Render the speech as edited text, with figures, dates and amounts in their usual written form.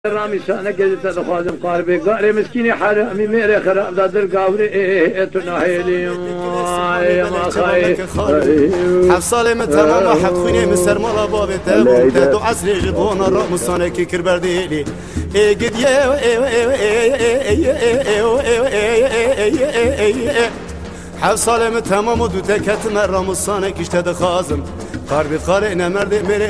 رامي شانك جزت خازم قاربي قاري مسكيني حرامي ميري خرام دادر قاوري تناهيلي ما خاي حفصالي من تمام حق خوني من سرمالا بابي تابو تدو عسري جدونا رامسانه كي كربرديلي قد حفصالي من تمام دو تكت من رامسانه كيشتد خازم قاربي قاري نمرد ميري